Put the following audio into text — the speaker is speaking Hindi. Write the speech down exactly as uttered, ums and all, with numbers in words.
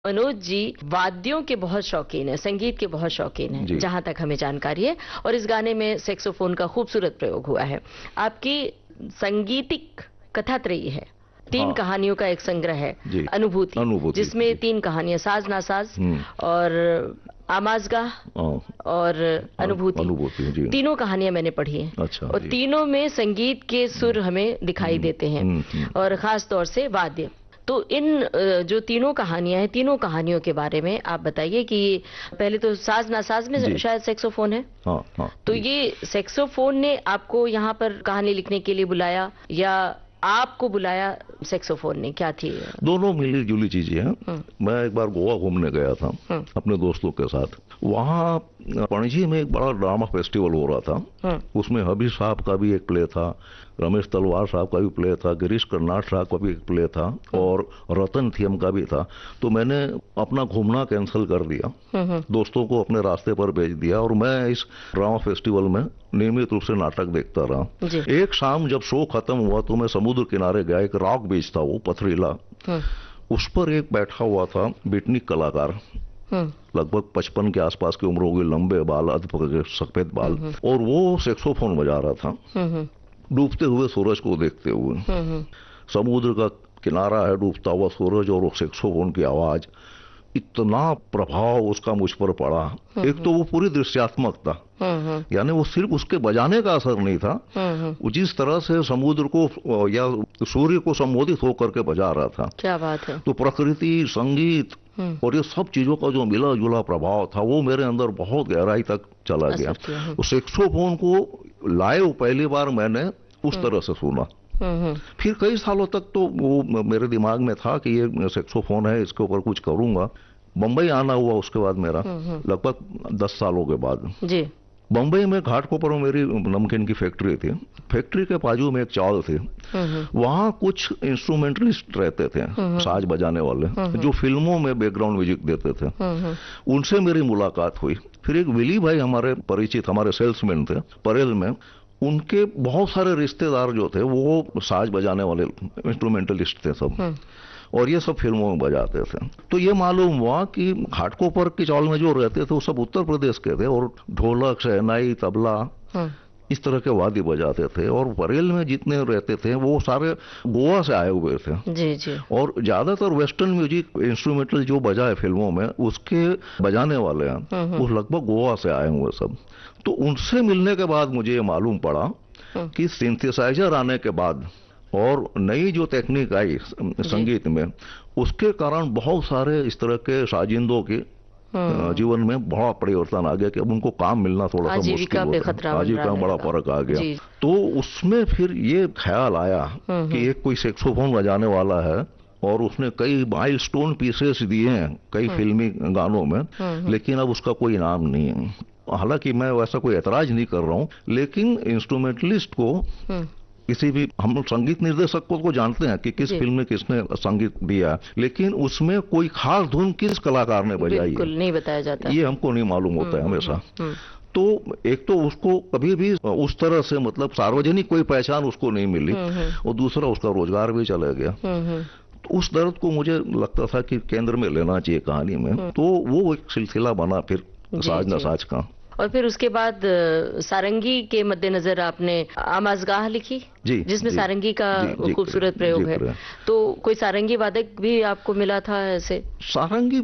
मनोज जी वाद्यों के बहुत शौकीन है, संगीत के बहुत शौकीन है, जहां तक हमें जानकारी है। और इस गाने में सैक्सोफोन का खूबसूरत प्रयोग हुआ है। आपकी संगीतिक कथात्रयी है, तीन हाँ। कहानियों का एक संग्रह है, अनुभूति, अनुभूति जिसमें तीन कहानियां, साज नासाज और आमाजगाह और अनुभूति, अनुभूति तीनों कहानियां मैंने पढ़ी हैं। अच्छा, और तीनों में संगीत के सुर हमें दिखाई देते हैं, और खास तौर से वाद्य। तो इन जो तीनों कहानियां हैं, तीनों कहानियों के बारे में आप बताइए कि पहले तो साज नासाज में शायद सैक्सोफोन है। हाँ, हाँ, तो ये सैक्सोफोन ने आपको यहाँ पर कहानी लिखने के लिए बुलाया या आपको बुलाया सैक्सोफोन ने, क्या थी? दोनों मिली जुली चीजें हैं। मैं एक बार गोवा घूमने गया था अपने दोस्तों के साथ। वहाँ पणजी में एक बड़ा ड्रामा फेस्टिवल हो रहा था। उसमें हबीब साहब का भी एक प्ले था, रमेश तलवार साहब का भी प्ले था, गिरीश कर्नाड साहब का भी एक प्ले था, और रतन थियम का भी था। तो मैंने अपना घूमना कैंसिल कर दिया, दोस्तों को अपने रास्ते पर भेज दिया, और मैं इस ड्रामा फेस्टिवल में नियमित रूप से नाटक देखता रहा। एक शाम जब शो खत्म हुआ तो मैं समुद्र किनारे गया, एक रॉक बीच था वो पथरीला, उस पर एक बैठा हुआ था बीटनिक कलाकार, लगभग पचपन के आसपास की उम्र होगी, लंबे बाल, अधपके सफेद बाल, और वो सैक्सोफोन बजा रहा था डूबते हुए सूरज को देखते हुए। समुद्र का किनारा है, डूबता हुआ सूरज, और वो सैक्सोफोन की आवाज, इतना प्रभाव उसका मुझ पर पड़ा। एक तो वो पूरी दृश्यात्मक था, यानी वो सिर्फ उसके बजाने का असर नहीं था, जिस तरह से समुद्र को या सूर्य को संबोधित होकर के बजा रहा था। क्या बात है। तो प्रकृति, संगीत और ये सब चीजों का जो मिला जुला प्रभाव था, वो मेरे अंदर बहुत गहराई तक चला गया। तो सैक्सोफोन को लाइव पहली बार मैंने उस तरह से सुना। फिर कई सालों तक तो वो मेरे दिमाग में था कि ये सैक्सोफोन है, इसके ऊपर कुछ करूंगा। बम्बई आना हुआ उसके बाद मेरा, लगभग दस सालों के बाद जी। बम्बई में घाटकोपर में मेरी नमकीन की फैक्ट्री थी। फैक्ट्री के बाजू में एक चाल थी, वहाँ कुछ इंस्ट्रूमेंटलिस्ट रहते थे, साज बजाने वाले, जो फिल्मों में बैकग्राउंड म्यूजिक देते थे। उनसे मेरी मुलाकात हुई। फिर एक विली भाई हमारे परिचित, हमारे सेल्समैन थे परेल में, उनके बहुत सारे रिश्तेदार जो थे वो साज बजाने वाले इंस्ट्रूमेंटलिस्ट थे सब, और ये सब फिल्मों में बजाते थे। तो ये मालूम हुआ कि घाटकोपर की चाल में जो रहते थे वो सब उत्तर प्रदेश के थे, और ढोलक, शहनाई, तबला, इस तरह के वाद्य बजाते थे। और परेल में जितने रहते थे वो सारे गोवा से आए हुए थे जी जी। और ज्यादातर वेस्टर्न म्यूजिक इंस्ट्रूमेंटल जो बजाए फिल्मों में, उसके बजाने वाले हैं वो लगभग गोवा से आए हुए सब। तो उनसे मिलने के बाद मुझे ये मालूम पड़ा कि सिंथेसाइजर आने के बाद और नई जो टेक्निक आई संगीत में, उसके कारण बहुत सारे इस तरह के साजिंदों के जीवन में बड़ा परिवर्तन आ गया कि अब उनको काम मिलना थोड़ा सा मुश्किल होता है, आजीविका में बड़ा फर्क आ गया। तो उसमें फिर ये ख्याल आया कि एक कोई सैक्सोफोन बजाने वाला है, और उसने कई माइलस्टोन पीसेस दिए हैं कई फिल्मी गानों में, लेकिन अब उसका कोई नाम नहीं है। हालांकि मैं वैसा कोई ऐतराज नहीं कर रहा हूँ, लेकिन इंस्ट्रूमेंटलिस्ट को, किसी भी, हम संगीत निर्देशक को, को जानते हैं कि किस फिल्म में किसने संगीत दिया, लेकिन उसमें कोई खास धुन किस कलाकार ने बजाई बिल्कुल नहीं बताया जाता, ये हमको नहीं मालूम होता है हमेशा। तो एक तो उसको कभी भी उस तरह से, मतलब सार्वजनिक कोई पहचान उसको नहीं मिली, और दूसरा उसका रोजगार भी चला गया। तो उस दर्द को मुझे लगता था कि केंद्र में लेना चाहिए कहानी में, तो वो एक सिलसिला बना फिर साज न साज का। और फिर उसके बाद सारंगी के मद्देनजर आपने आमाजगाह लिखी, जी, जिसमें जी, सारंगी का खूबसूरत प्रयोग है। तो कोई सारंगी वादक भी आपको मिला था ऐसे? सारंगी